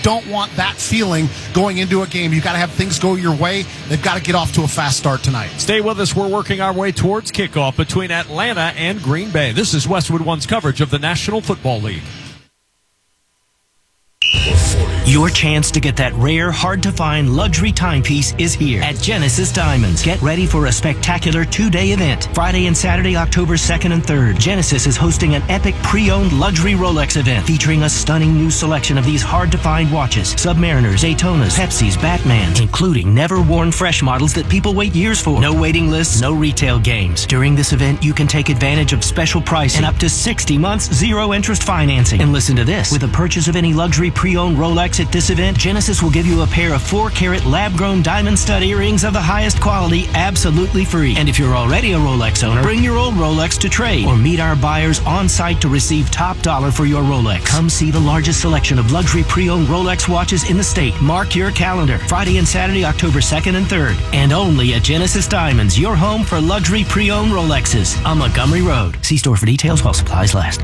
don't want that feeling going into a game. You've got to have things go your way. They've got to get off to a fast start tonight. Stay with us. We're working our way towards kickoff between Atlanta and Green Bay. This is Westwood One's coverage of the National Football League. Your chance to get that rare, hard-to-find luxury timepiece is here at Genesis Diamonds. Get ready for a spectacular two-day event. Friday and Saturday, October 2nd and 3rd. Genesis is hosting an epic pre-owned luxury Rolex event featuring a stunning new selection of these hard-to-find watches. Submariners, Daytonas, Pepsis, Batmans, including never-worn fresh models that people wait years for. No waiting lists, no retail games. During this event, you can take advantage of special pricing and up to 60 months zero-interest financing. And listen to this. With a purchase of any luxury pre-owned Rolex at this event, Genesis will give you a pair of 4-carat lab-grown diamond stud earrings of the highest quality absolutely free. And if you're already a Rolex owner, bring your old Rolex to trade or meet our buyers on site to receive top dollar for your Rolex. Come see the largest selection of luxury pre-owned Rolex watches in the state. Mark your calendar. Friday and Saturday, October 2nd and 3rd. And only at Genesis Diamonds, your home for luxury pre-owned Rolexes on Montgomery Road. See store for details while supplies last.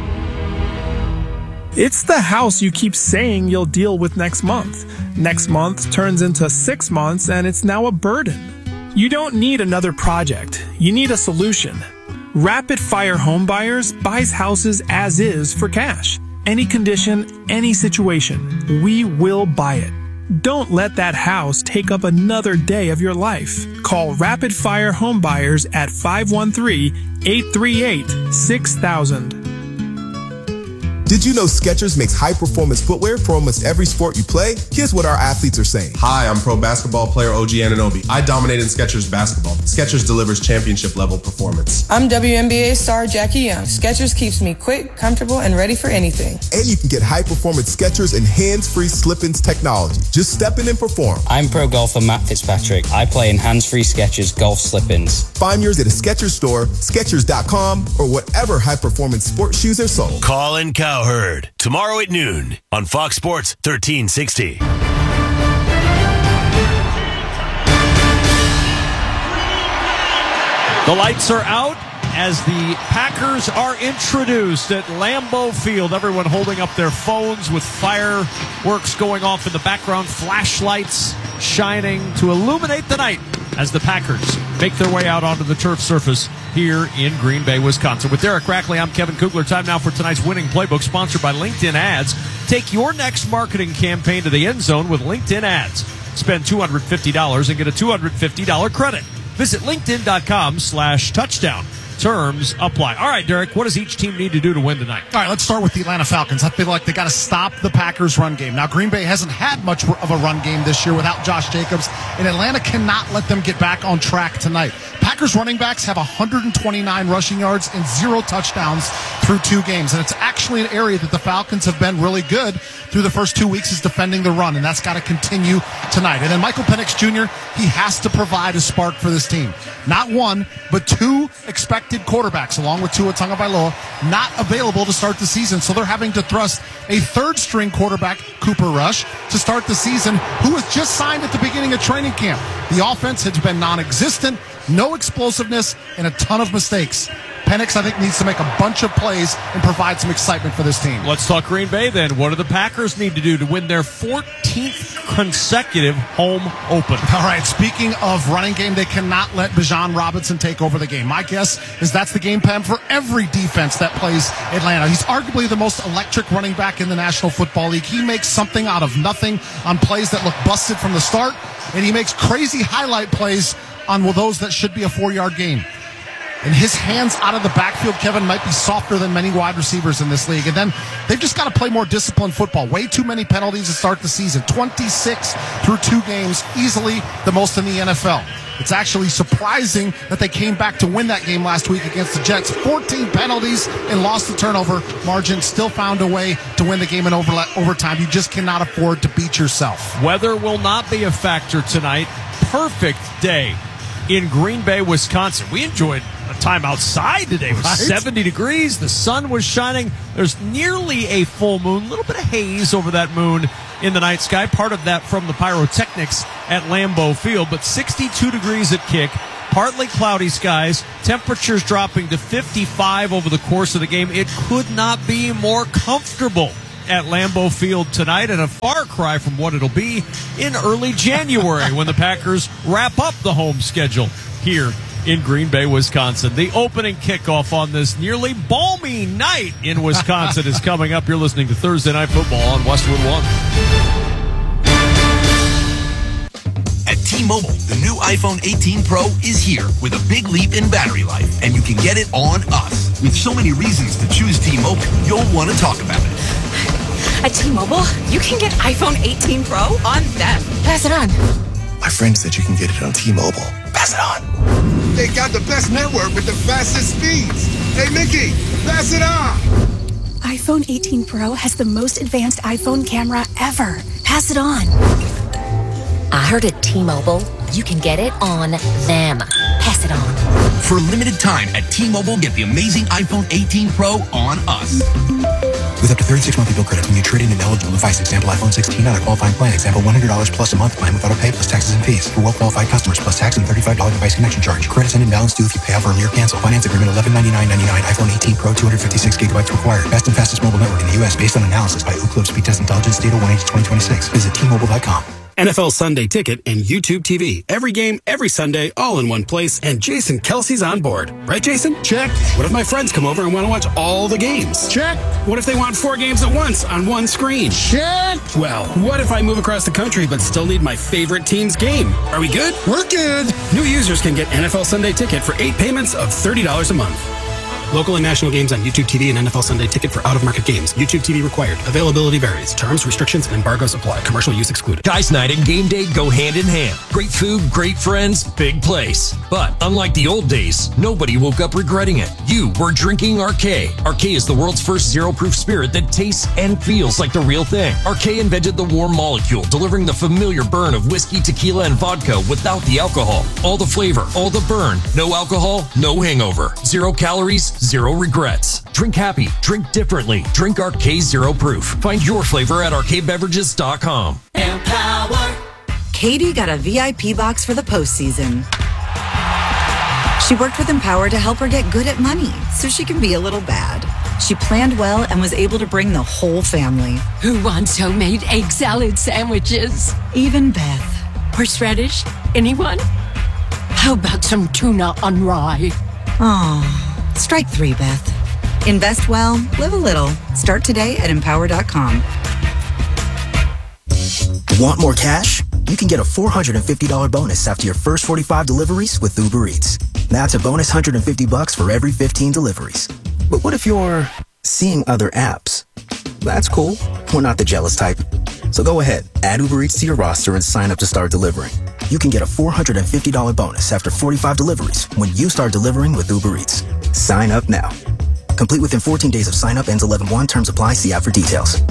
It's the house you keep saying you'll deal with next month. Next month turns into 6 months and it's now a burden. You don't need another project. You need a solution. Rapid Fire Home Buyers buys houses as is for cash. Any condition, any situation, we will buy it. Don't let that house take up another day of your life. Call Rapid Fire Home Buyers at 513-838-6000. Did you know Skechers makes high-performance footwear for almost every sport you play? Here's what our athletes are saying. Hi, I'm pro basketball player OG Anunoby. I dominate in Skechers basketball. Skechers delivers championship-level performance. I'm WNBA star Jackie Young. Skechers keeps me quick, comfortable, and ready for anything. And you can get high-performance Skechers and hands-free slip-ins technology. Just step in and perform. I'm pro golfer Matt Fitzpatrick. I play in hands-free Skechers golf slip-ins. Find yours at a Skechers store, Skechers.com, or whatever high-performance sports shoes are sold. Colin Cowherd tomorrow at noon on Fox Sports 1360. The lights are out as the Packers are introduced at Lambeau Field. Everyone holding up their phones with fireworks going off in the background, flashlights shining to illuminate the night as the Packers make their way out onto the turf surface here in Green Bay, Wisconsin. With Derek Rackley, I'm Kevin Kugler. Time now for tonight's winning playbook, sponsored by LinkedIn Ads. Take your next marketing campaign to the end zone with LinkedIn Ads. Spend $250 and get a $250 credit. Visit linkedin.com/touchdown. Terms apply. All right, Derek, what does each team need to do to win tonight? All right, let's start with the Atlanta Falcons. I feel like they got to stop the Packers' run game. Now, Green Bay hasn't had much of a run game this year without Josh Jacobs, and Atlanta cannot let them get back on track tonight. Packers running backs have 129 rushing yards and 0 touchdowns through 2 games, and it's actually an area that the Falcons have been really good through the first 2 weeks is defending the run, and that's got to continue tonight. And then Michael Penix Jr., he has to provide a spark for this team. Not one, but 2 expected quarterbacks, along with Tua Tagovailoa, not available to start the season, so they're having to thrust a third-string quarterback, Cooper Rush, to start the season, who was just signed at the beginning of training camp. The offense has been non-existent, no explosiveness, and a ton of mistakes. Penix, I think, needs to make a bunch of plays and provide some excitement for this team. Let's talk Green Bay then. What do the Packers need to do to win their 14th consecutive home opener? All right, speaking of running game, they cannot let Bijan Robinson take over the game. My guess is that's the game plan for every defense that plays Atlanta. He's arguably the most electric running back in the National Football League. He makes something out of nothing on plays that look busted from the start, and he makes crazy highlight plays on those that should be a 4-yard gain. And his hands out of the backfield, Kevin, might be softer than many wide receivers in this league. And then they've just got to play more disciplined football. Way too many penalties to start the season. 26 through 2 games, easily the most in the NFL. It's actually surprising that they came back to win that game last week against the Jets. 14 penalties and lost the turnover margin. Still found a way to win the game in overtime. You just cannot afford to beat yourself. Weather will not be a factor tonight. Perfect day in Green Bay, Wisconsin. We enjoyed a time outside today. It was 70 degrees. The sun was shining. There's nearly a full moon. A little bit of haze over that moon in the night sky. Part of that from the pyrotechnics at Lambeau Field. But 62 degrees at kick. Partly cloudy skies. Temperatures dropping to 55 over the course of the game. It could not be more comfortable at Lambeau Field tonight, and a far cry from what it'll be in early January when the Packers wrap up the home schedule here in Green Bay, Wisconsin. The opening kickoff on this nearly balmy night in Wisconsin is coming up. You're listening to Thursday Night Football on Westwood One. At T-Mobile, the new iPhone 18 Pro is here with a big leap in battery life, and you can get it on us. With so many reasons to choose T-Mobile, you'll want to talk about it. At T-Mobile, you can get iPhone 18 Pro on them. Pass it on. My friend said you can get it on T-Mobile. Pass it on. They got the best network with the fastest speeds. Hey, Mickey, pass it on. iPhone 18 Pro has the most advanced iPhone camera ever. Pass it on. I heard at T-Mobile, you can get it on them. Pass it on. For a limited time at T-Mobile, get the amazing iPhone 18 Pro on us. With up to 36-monthly bill credits when you trade in an eligible device. Example, iPhone 16 on a qualifying plan. Example, $100 plus a month plan with auto pay plus taxes and fees. For well-qualified customers, plus tax and $35 device connection charge. Credits end in balance due if you pay off early or cancel. Finance agreement $1199.99. iPhone 18 Pro 256 gigabytes required. Best and fastest mobile network in the U.S. based on analysis by Ookla Speed Test Intelligence Data 1H2026. Visit T-Mobile.com. NFL Sunday Ticket and YouTube TV. Every game, every Sunday, all in one place. And Jason Kelsey's on board. Right, Jason? Check. What if my friends come over and want to watch all the games? Check. What if they want 4 games at once on one screen? Check. Well, what if I move across the country but still need my favorite team's game? Are we good? We're good. New users can get NFL Sunday Ticket for 8 payments of $30 a month. Local and national games on YouTube TV and NFL Sunday Ticket for out-of-market games. YouTube TV required. Availability varies. Terms, restrictions, and embargoes apply. Commercial use excluded. Guys night and game day go hand in hand. Great food, great friends, big place. But unlike the old days, nobody woke up regretting it. You were drinking Arcade. Arcade is the world's first zero-proof spirit that tastes and feels like the real thing. Arcade invented the warm molecule, delivering the familiar burn of whiskey, tequila, and vodka without the alcohol. All the flavor, all the burn. No alcohol, no hangover. 0 calories, 0 regrets. Drink happy, drink differently. Drink Arcade Zero Proof. Find your flavor at arcadebeverages.com. Empower. Katie got a VIP box for the postseason. She worked with Empower to help her get good at money so she can be a little bad. She planned well and was able to bring the whole family. Who wants homemade egg salad sandwiches? Even Beth. Horseradish? Anyone? How about some tuna on rye? Aw. Strike 3, Beth. Invest well, live a little. Start today at Empower.com. Want more cash? You can get a $450 bonus after your first 45 deliveries with Uber Eats. That's a bonus $150 for every 15 deliveries. But what if you're seeing other apps? That's cool. We're not the jealous type. So go ahead, add Uber Eats to your roster and sign up to start delivering. You can get a $450 bonus after 45 deliveries when you start delivering with Uber Eats. Sign up now. Complete within 14 days of sign up. Ends 11/1. Terms apply. See app for details.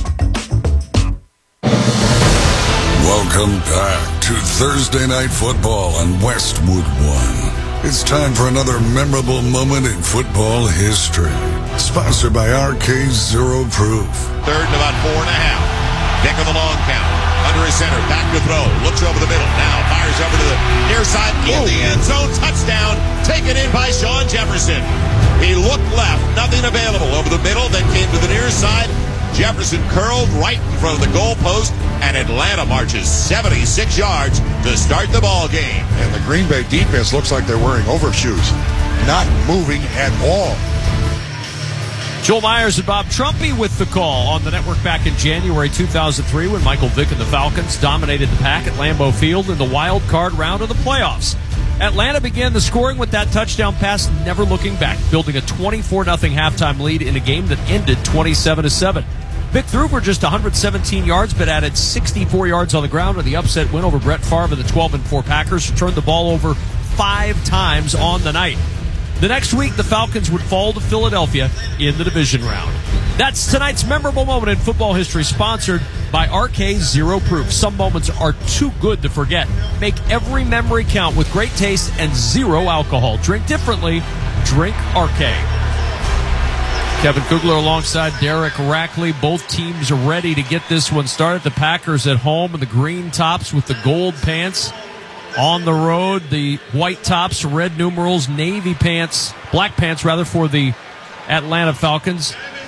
Welcome back to Thursday Night Football on Westwood One. It's time for another memorable moment in football history. Sponsored by Arcade Zero Proof. Third and about 4.5. Dick on the long count. Under his center. Back to throw. Looks over the middle. Now fires over to the near side. In the end zone. Touchdown. Taken in by Sean Jefferson. He looked left. Nothing available. Over the middle. Then came to the near side. Jefferson curled right in front of the goal post, and Atlanta marches 76 yards to start the ball game. And the Green Bay defense looks like they're wearing overshoes. Not moving at all. Joel Myers and Bob Trumpy with the call on the network back in January 2003 when Michael Vick and the Falcons dominated the Pack at Lambeau Field in the wild card round of the playoffs. Atlanta began the scoring with that touchdown pass, never looking back, building a 24-0 halftime lead in a game that ended 27-7. Vick threw for just 117 yards, but added 64 yards on the ground with the upset win over Brett Favre and the 12-4 Packers, who turned the ball over 5 times on the night. The next week, the Falcons would fall to Philadelphia in the division round. That's tonight's memorable moment in football history, sponsored by Arcade Zero Proof. Some moments are too good to forget. Make every memory count with great taste and 0 alcohol. Drink differently. Drink Arcade. Kevin Kugler alongside Derek Rackley. Both teams are ready to get this one started. The Packers at home in the green tops with the gold pants. On the road, the white tops, red numerals, navy pants, black pants rather, for the Atlanta Falcons.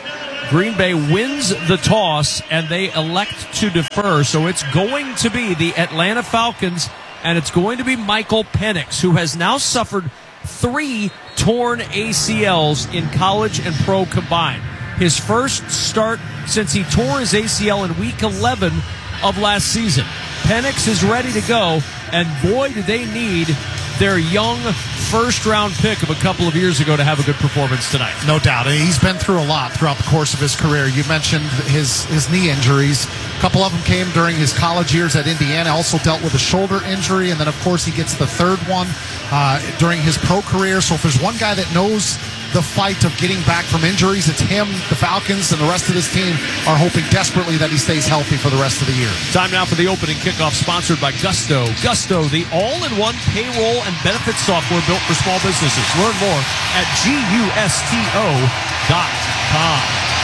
Green Bay wins the toss, and they elect to defer. So it's going to be the Atlanta Falcons, and it's going to be Michael Penix, who has now suffered 3 torn ACLs in college and pro combined. His first start since he tore his ACL in Week 11 of last season. Penix is ready to go, and boy, do they need their young first-round pick of a couple of years ago to have a good performance tonight. No doubt. He's been through a lot throughout the course of his career. You mentioned his knee injuries. A couple of them came during his college years at Indiana. Also dealt with a shoulder injury, and then, of course, he gets the third one during his pro career. So if there's one guy that knows the fight of getting back from injuries, it's him. The Falcons and the rest of this team are hoping desperately that he stays healthy for the rest of the year. Time now for the opening kickoff, sponsored by Gusto. Gusto, the all-in-one payroll and benefits software built for small businesses. Learn more at GUSTO.com.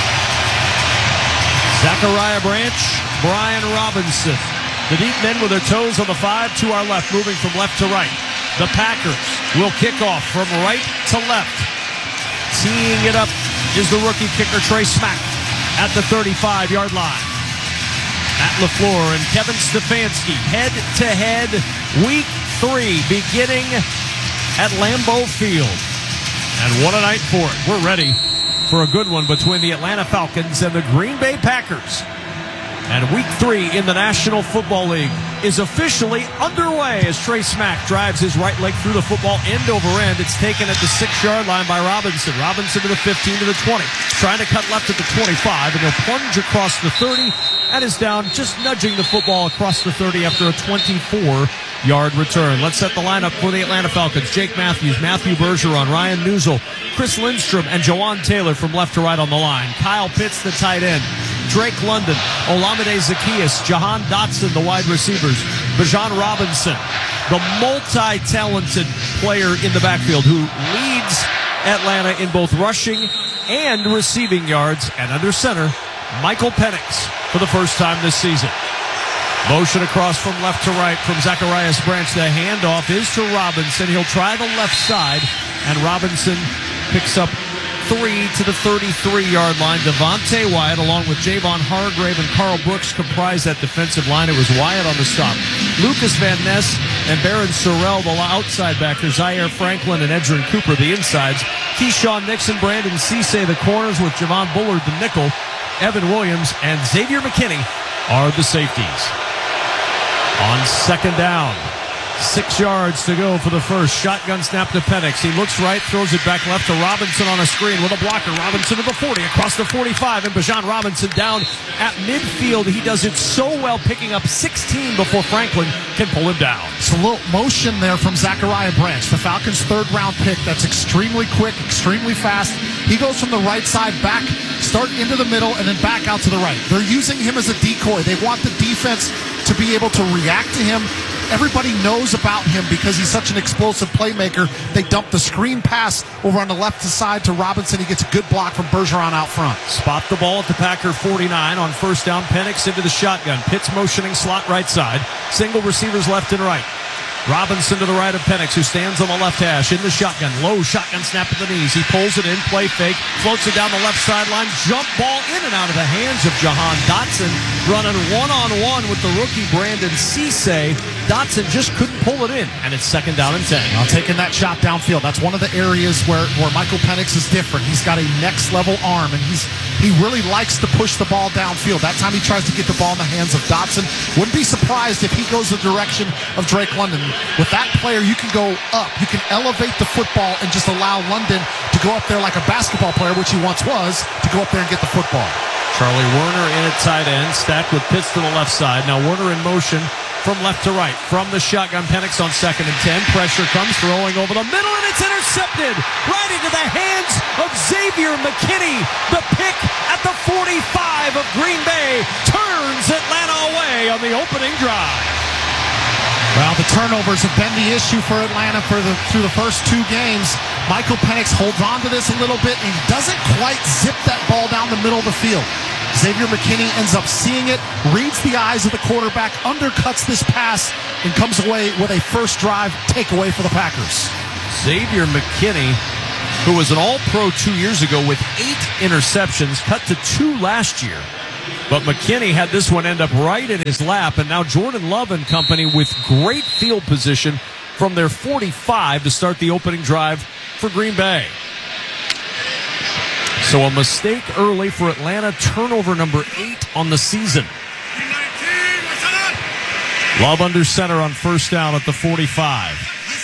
Zachariah Branch, Brian Robinson. The deep men with their toes on the 5 to our left, moving from left to right. The Packers will kick off from right to left. Teeing it up is the rookie kicker Trey Smack at the 35-yard line. Matt LaFleur and Kevin Stefanski head-to-head Week 3 beginning at Lambeau Field. And what a night for it. We're ready for a good one between the Atlanta Falcons and the Green Bay Packers. And Week 3 in the National Football League is officially underway as Trey Smack drives his right leg through the football end over end. It's taken at the 6-yard line by Robinson. Robinson to the 15, to the 20. Trying to cut left at the 25, and he'll plunge across the 30 and is down, just nudging the football across the 30 after a 24-yard return. Let's set the lineup for the Atlanta Falcons. Jake Matthews, Matthew Bergeron, Ryan Newsel, Chris Lindstrom, and Jawan Taylor from left to right on the line. Kyle Pitts, the tight end. Drake London, Olamide Zaccheaus, Jahan Dotson, the wide receivers. Bijan Robinson, the multi-talented player in the backfield who leads Atlanta in both rushing and receiving yards. And under center, Michael Penix for the first time this season. Motion across from left to right from Zacharias Branch. The handoff is to Robinson. He'll try the left side, and Robinson picks up 3 to the 33-yard line. Devontae Wyatt, along with Javon Hargrave and Carl Brooks, comprise that defensive line. It was Wyatt on the stop. Lucas Van Ness and Baron Sorrell, the outside backers. Zaire Franklin and Edrin Cooper, the insides. Keyshawn Nixon, Brandon Cisse, the corners, with Javon Bullard, the nickel. Evan Williams and Xavier McKinney are the safeties. On second down, 6 yards to go for the first. Shotgun snap to Penix. He looks right, throws it back left to Robinson on a screen with a blocker. Robinson to the 40, across the 45, and Bijan Robinson down at midfield. He does it so well, picking up 16 before Franklin can pull him down. It's a little motion there from Zachariah Branch, the Falcons' third-round pick. That's extremely quick, extremely fast. He goes from the right side back, start into the middle, and then back out to the right. They're using him as a decoy. They want the defense to be able to react to him. Everybody knows about him because he's such an explosive playmaker. They dump the screen pass over on the left side to Robinson. He gets a good block from Bergeron out front. Spot the ball at the Packer 49 on first down. Penix into the shotgun. Pitts motioning slot right side. Single receivers left and right. Robinson to the right of Penix, who stands on the left hash in the shotgun. Low shotgun snap at the knees. He pulls it in, play fake, floats it down the left sideline. Jump ball in and out of the hands of Jahan Dotson, running one-on-one with the rookie Brandon Cisse. Dotson just couldn't pull it in, and it's second down and 10. Now taking that shot downfield, that's one of the areas where Michael Penix is different. He's got a next-level arm, and he really likes to push the ball downfield. That time he tries to get the ball in the hands of Dotson. Wouldn't be surprised if he goes the direction of Drake London. With that player, you can go up. You can elevate the football and just allow London to go up there like a basketball player, which he once was, to go up there and get the football. Charlie Werner in at tight end, stacked with Pitts to the left side. Now Werner in motion from left to right. From the shotgun, Penix on second and 10. Pressure comes, throwing over the middle, and it's intercepted right into the hands of Xavier McKinney. The pick at the 45 of Green Bay turns Atlanta away on the opening drive. Well, the turnovers have been the issue for Atlanta through the first 2 games. Michael Penix holds on to this a little bit, and he doesn't quite zip that ball down the middle of the field. Xavier McKinney ends up seeing it, reads the eyes of the quarterback, undercuts this pass, and comes away with a first drive takeaway for the Packers. Xavier McKinney who was an All-Pro 2 years ago with 8 interceptions, cut to 2 last year. But McKinney had this one end up right in his lap, and now Jordan Love and company with great field position from their 45 to start the opening drive for Green Bay. So a mistake early for Atlanta, turnover number 8 on the season. Love under center on first down at the 45.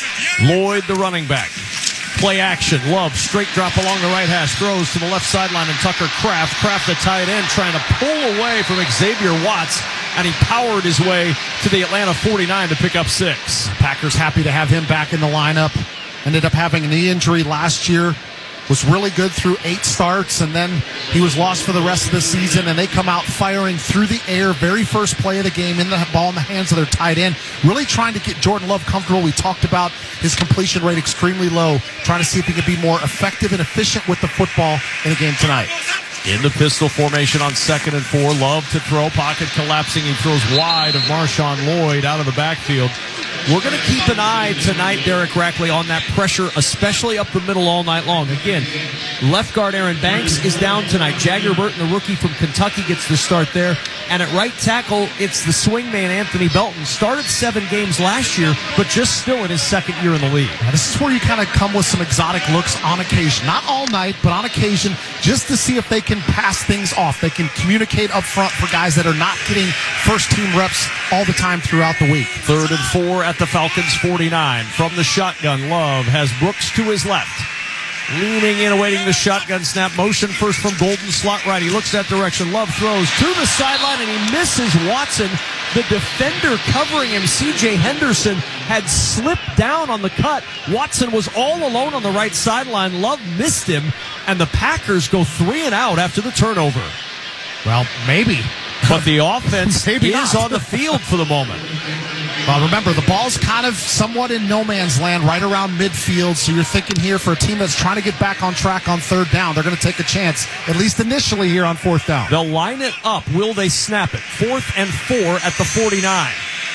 Lloyd, the running back. Play action. Love, straight drop along the right hash. Throws to the left sideline, and Tucker Kraft. Kraft, the tight end, trying to pull away from Xavier Watts, and he powered his way to the Atlanta 49 to pick up 6. Packers happy to have him back in the lineup. Ended up having a knee injury last year. Was really good through 8 starts, and then he was lost for the rest of the season, and they come out firing through the air. Very first play of the game, in the ball in the hands of their tight end. Really trying to get Jordan Love comfortable. We talked about his completion rate extremely low, trying to see if he could be more effective and efficient with the football in the game tonight. In the pistol formation on 2nd and 4. Love to throw. Pocket collapsing. He throws wide of Marshawn Lloyd out of the backfield. We're going to keep an eye tonight, Derek Rackley, on that pressure, especially up the middle all night long. Again, left guard Aaron Banks is down tonight. Jagger Burton, the rookie from Kentucky, gets the start there. And at right tackle, it's the swingman Anthony Belton. Started 7 games last year, but just still in his 2nd year in the league. Now, this is where you kind of come with some exotic looks on occasion. Not all night, but on occasion, just to see if they can pass things off. They can communicate up front for guys that are not getting first-team reps all the time throughout the week. 3rd and 4 at the Falcons 49. From the shotgun, Love has Brooks to his left. Leaning in, awaiting the shotgun snap. Motion first from Golden, slot right. He looks that direction. Love throws to the sideline, and he misses Watson. The defender covering him, C.J. Henderson, had slipped down on the cut. Watson was all alone on the right sideline. Love missed him, and the Packers go 3 and out after the turnover. Well, maybe. But the offense maybe is on the field for the moment. Well, remember, the ball's kind of somewhat in no man's land right around midfield, so you're thinking here for a team that's trying to get back on track on 3rd down, they're going to take a chance, at least initially here on 4th down. They'll line it up. Will they snap it? 4th and 4 at the 49.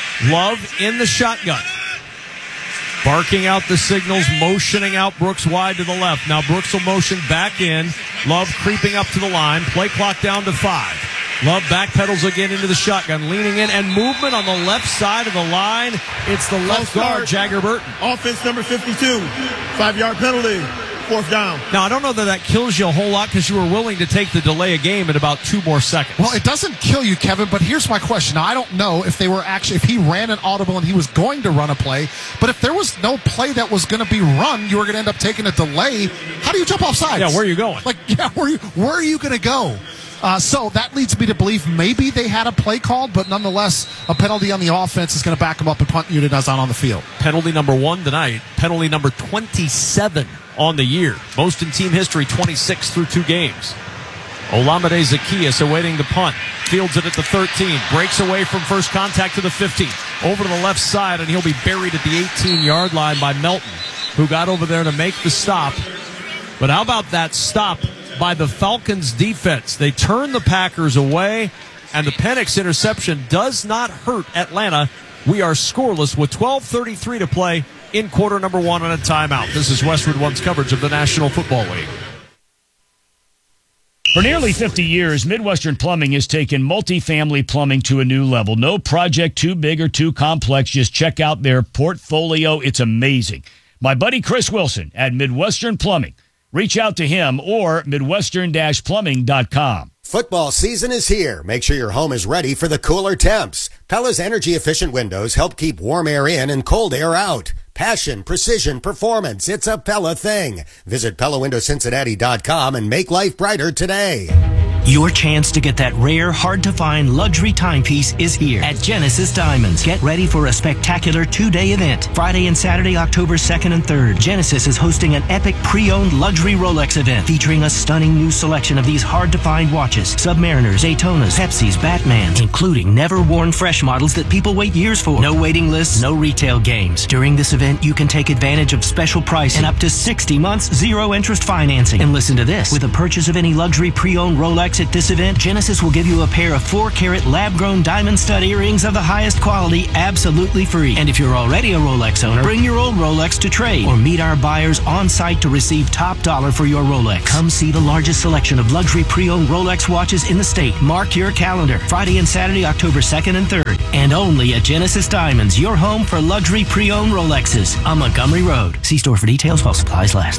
Love in the shotgun. Barking out the signals, motioning out Brooks wide to the left. Now Brooks will motion back in. Love creeping up to the line. Play clock down to 5. Love backpedals again into the shotgun, leaning in, and movement on the left side of the line. It's the left guard, Jagger Burton. Offense number 52, 5-yard penalty, 4th down. Now, I don't know that kills you a whole lot because you were willing to take the delay of game in about 2 more seconds. Well, it doesn't kill you, Kevin, but here's my question. Now, I don't know if if he ran an audible and he was going to run a play, but if there was no play that was going to be run, you were going to end up taking a delay. How do you jump off sides? Yeah, where are you going? Where are you going to go? So that leads me to believe maybe they had a play called, but nonetheless, a penalty on the offense is going to back them up and punt unit is on the field. Penalty number 1 tonight. Penalty number 27 on the year. Most in team history, 26 through 2 games. Olamide Zaccheaus awaiting the punt. Fields it at the 13. Breaks away from first contact to the 15. Over to the left side, and he'll be buried at the 18-yard line by Melton, who got over there to make the stop. But how about that stop by the Falcons defense? They turn the Packers away, and the Penix interception does not hurt Atlanta. We are scoreless with 12:33 to play in quarter number 1 on a timeout. This is Westwood One's coverage of the National Football League. For nearly 50 years, Midwestern Plumbing has taken multifamily plumbing to a new level. No project too big or too complex. Just check out their portfolio. It's amazing. My buddy Chris Wilson at Midwestern Plumbing. Reach out to him or midwestern-plumbing.com. Football season is here. Make sure your home is ready for the cooler temps. Pella's energy-efficient windows help keep warm air in and cold air out. Passion, precision, performance. It's a Pella thing. Visit PellaWindowsCincinnati.com and make life brighter today. Your chance to get that rare, hard-to-find luxury timepiece is here at Genesis Diamonds. Get ready for a spectacular 2-day event. Friday and Saturday, October 2nd and 3rd. Genesis is hosting an epic pre-owned luxury Rolex event featuring a stunning new selection of these hard-to-find watches. Submariners, Daytonas, Pepsis, Batmans, including never-worn fresh models that people wait years for. No waiting lists, no retail games. During this event, you can take advantage of special pricing and up to 60 months, zero-interest financing. And listen to this. With a purchase of any luxury pre-owned Rolex Rolex at this event, Genesis will give you a pair of 4-carat lab-grown diamond stud earrings of the highest quality absolutely free. And if you're already a Rolex owner, bring your old Rolex to trade or meet our buyers on site to receive top dollar for your Rolex. Come see the largest selection of luxury pre-owned Rolex watches in the state. Mark your calendar. Friday and Saturday, October 2nd and 3rd. And only at Genesis Diamonds, your home for luxury pre-owned Rolexes on Montgomery Road. See store for details while supplies last.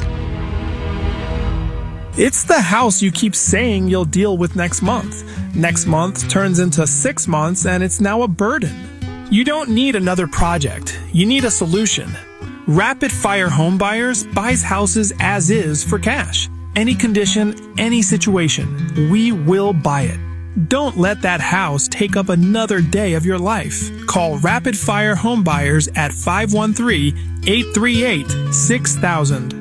It's the house you keep saying you'll deal with next month. Next month turns into 6 months and it's now a burden. You don't need another project. You need a solution. Rapid Fire Home Buyers buys houses as is for cash. Any condition, any situation. We will buy it. Don't let that house take up another day of your life. Call Rapid Fire Home Buyers at 513-838-6000.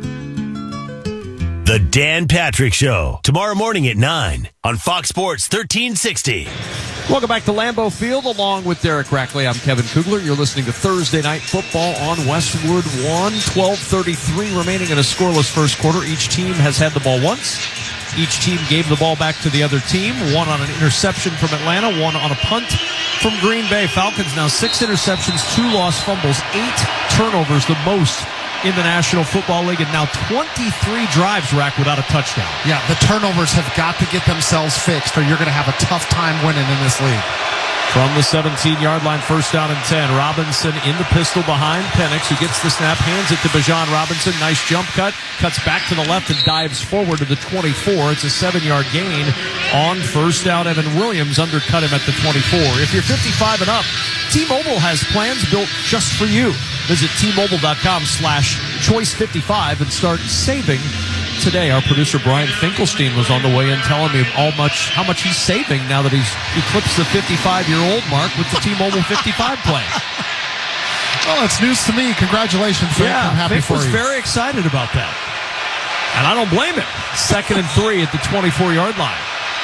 The Dan Patrick Show, tomorrow morning at 9 on Fox Sports 1360. Welcome back to Lambeau Field, along with Derek Rackley. I'm Kevin Kugler. You're listening to Thursday Night Football on Westwood 1. 12:33 remaining in a scoreless first quarter. Each team has had the ball once. Each team gave the ball back to the other team. One on an interception from Atlanta, one on a punt from Green Bay. Falcons now 6 interceptions, 2 lost fumbles, 8 turnovers, the most in the National Football League, and now 23 drives, Rack, without a touchdown. Yeah, the turnovers have got to get themselves fixed, or you're going to have a tough time winning in this league. From the 17-yard line, first down and 10. Robinson in the pistol behind Penix, who gets the snap, hands it to Bijan Robinson. Nice jump cut, cuts back to the left and dives forward to the 24. It's a 7-yard gain on first down. Evan Williams undercut him at the 24. If you're 55 and up, T-Mobile has plans built just for you. Visit T-Mobile.com/choice55 and start saving today. Our producer Brian Finkelstein was on the way in telling me how much he's saving now that he's eclipsed the 55-year-old mark with the T-Mobile 55 plan. Well, it's news to me. Congratulations, Fink. Yeah, I'm happy Fink for was you. very excited about that. And I don't blame him. 2nd and 3 at the 24-yard line.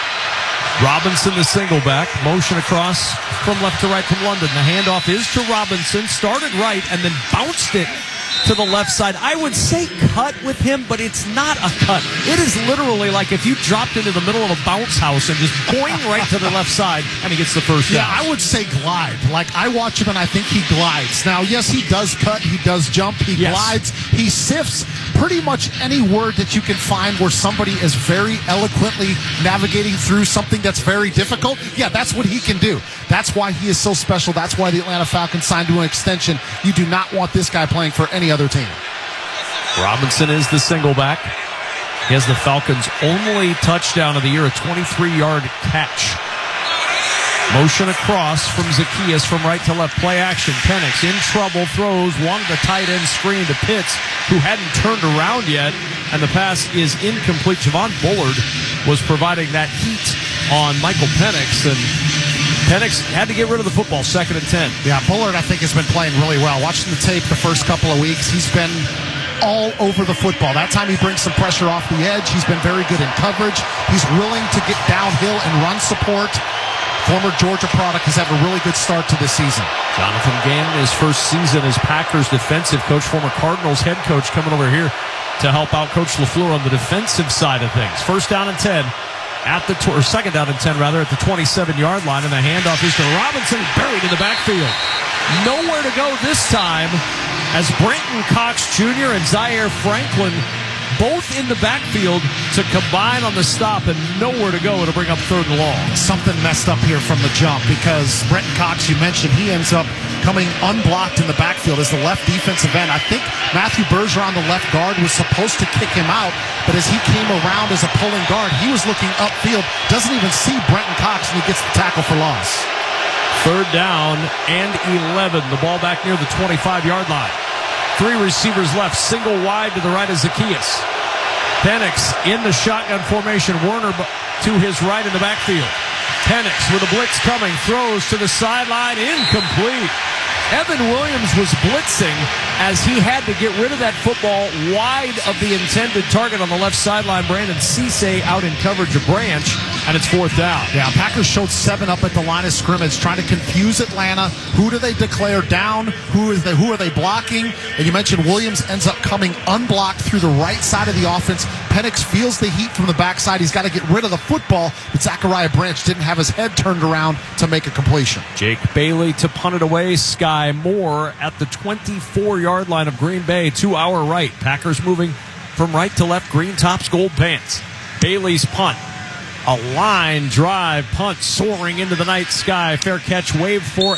Robinson, the single back, motion across from left to right from London. The handoff is to Robinson, started right, and then bounced it to the left side. I would say cut with him, but it's not a cut. It is literally like if you dropped into the middle of a bounce house and just boing right to the left side, and he gets the first down. Yeah, I would say glide. Like, I watch him, and I think he glides. Now, yes, he does cut. He does jump. He glides. He sifts pretty much any word that you can find where somebody is very eloquently navigating through something that's very difficult. Yeah, that's what he can do. That's why he is so special. That's why the Atlanta Falcons signed to an extension. You do not want this guy playing for any other team. Robinson is the single back. He has the Falcons' only touchdown of the year, a 23-yard catch. Motion across from Zacchaeus from right to left. Play action. Penix in trouble. Throws. Wanted a tight end screen to Pitts, who hadn't turned around yet. And the pass is incomplete. Javon Bullard was providing that heat on Michael Penix. And Penix had to get rid of the football. 2nd and 10. Yeah, Bullard, I think, has been playing really well. Watching the tape the first couple of weeks, he's been all over the football. That time he brings some pressure off the edge. He's been very good in coverage. He's willing to get downhill and run support. Former Georgia product has had a really good start to this season. Jonathan Gannon, his first season as Packers defensive coach, former Cardinals head coach, coming over here to help out Coach LaFleur on the defensive side of things. First down and 10 at the or second down and 10 rather at the 27-yard line, and the handoff is to Robinson, buried in the backfield. Nowhere to go this time as Brenton Cox Jr. and Zaire Franklin both in the backfield to combine on the stop, and nowhere to go to bring up 3rd and long. Something messed up here from the jump because Brenton Cox, you mentioned, he ends up coming unblocked in the backfield as the left defensive end. I think Matthew Bergeron, the left guard, was supposed to kick him out, but as he came around as a pulling guard, he was looking upfield, doesn't even see Brenton Cox, and he gets the tackle for loss. 3rd down and 11. The ball back near the 25-yard line. 3 receivers left, single wide to the right of Zacchaeus. Penix in the shotgun formation. Werner to his right in the backfield. Penix with a blitz coming, throws to the sideline, incomplete. Evan Williams was blitzing as he had to get rid of that football wide of the intended target on the left sideline. Brandon Cisse out in coverage of Branch, and it's 4th down. Yeah, Packers showed 7 up at the line of scrimmage, trying to confuse Atlanta. Who do they declare down? Who are they blocking? And you mentioned Williams ends up coming unblocked through the right side of the offense, Penix feels the heat from the backside. He's got to get rid of the football, but Zachariah Branch didn't have his head turned around to make a completion. Jake Bailey to punt it away. Sky Moore at the 24-yard line of Green Bay to our right. Packers moving from right to left. Green tops, gold pants. Bailey's punt. A line drive punt soaring into the night sky. Fair catch, wave for